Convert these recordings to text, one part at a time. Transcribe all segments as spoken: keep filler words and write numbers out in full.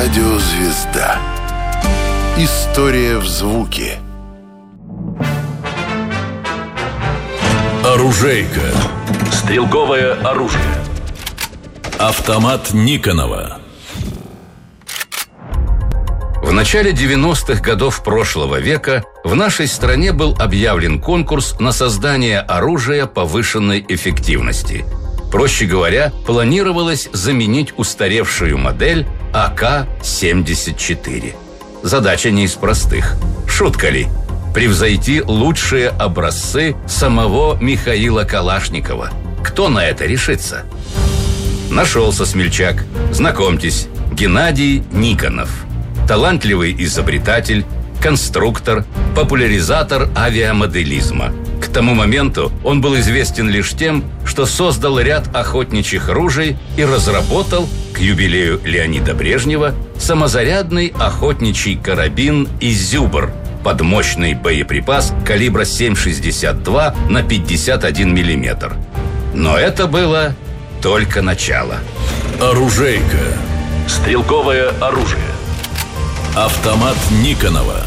Радиозвезда. История в звуке. Оружейка. Стрелковое оружие. Автомат Никонова. В начале девяностых годов прошлого века в нашей стране был объявлен конкурс на создание оружия повышенной эффективности. Проще говоря, планировалось заменить устаревшую модель А К семьдесят четыре. Задача не из простых. Шутка ли? Превзойти лучшие образцы самого Михаила Калашникова. Кто на это решится? Нашелся смельчак. Знакомьтесь, Геннадий Никонов. Талантливый изобретатель, конструктор, популяризатор авиамоделизма. К тому моменту он был известен лишь тем, что создал ряд охотничьих ружей и разработал, к юбилею Леонида Брежнева, самозарядный охотничий карабин «Изюбр» под мощный боеприпас калибра семь шестьдесят два на пятьдесят один миллиметр. Но это было только начало. Оружейка. Стрелковое оружие. Автомат Никонова.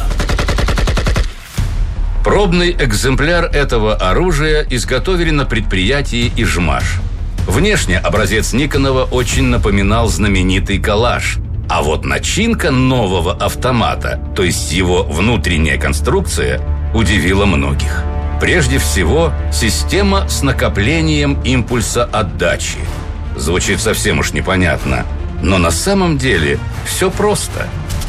Пробный экземпляр этого оружия изготовили на предприятии «Ижмаш». Внешне образец Никонова очень напоминал знаменитый калаш. А вот начинка нового автомата, то есть его внутренняя конструкция, удивила многих. Прежде всего, система с накоплением импульса отдачи. Звучит совсем уж непонятно, но на самом деле все просто.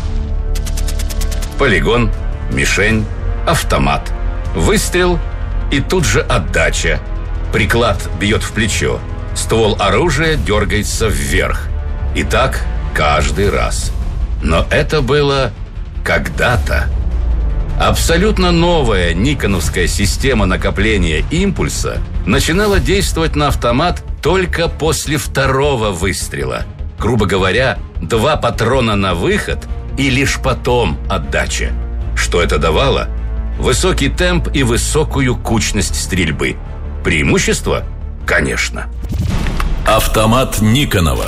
Полигон, мишень, автомат, выстрел и тут же отдача. Приклад бьет в плечо, ствол оружия дергается вверх. И так каждый раз. Но это было когда-то. Абсолютно новая никоновская система накопления импульса начинала действовать на автомат только после второго выстрела. Грубо говоря, два патрона на выход и лишь потом отдача. Что это давало? Высокий темп и высокую кучность стрельбы. Преимущество? Конечно. Автомат Никонова.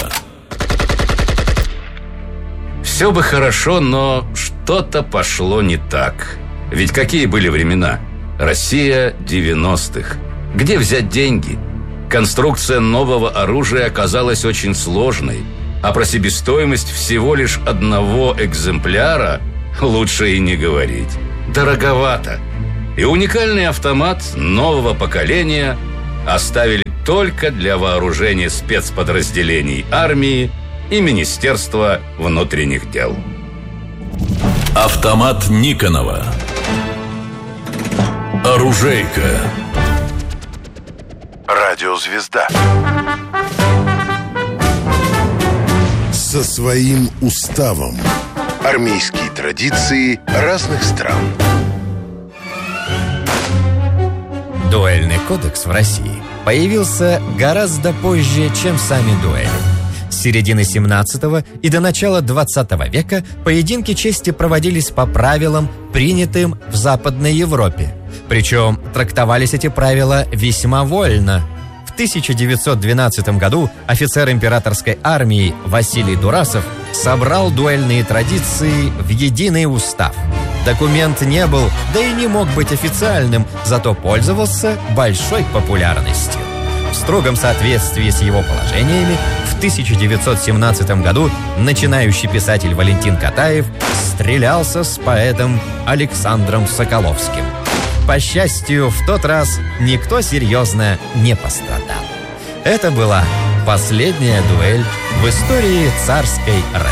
Все бы хорошо, но что-то пошло не так. Ведь какие были времена? Россия девяностых. Где взять деньги? Конструкция нового оружия оказалась очень сложной, а про себестоимость всего лишь одного экземпляра лучше и не говорить. Дороговато. И уникальный автомат нового поколения оставили только для вооружения спецподразделений армии и Министерства внутренних дел. Автомат Никонова. Оружейка. Радиозвезда. Со своим уставом. Армейские традиции разных стран. Дуэльный кодекс в России появился гораздо позже, чем сами дуэли. С середины семнадцатого и до начала двадцатого века поединки чести проводились по правилам, принятым в Западной Европе. Причем трактовались эти правила весьма вольно. В тысяча девятьсот двенадцатом году офицер императорской армии Василий Дурасов собрал дуэльные традиции в единый устав. Документ не был, да и не мог быть официальным, зато пользовался большой популярностью. В строгом соответствии с его положениями в тысяча девятьсот семнадцатом году начинающий писатель Валентин Катаев стрелялся с поэтом Александром Соколовским. По счастью, в тот раз никто серьезно не пострадал. Это была последняя дуэль в истории царской России.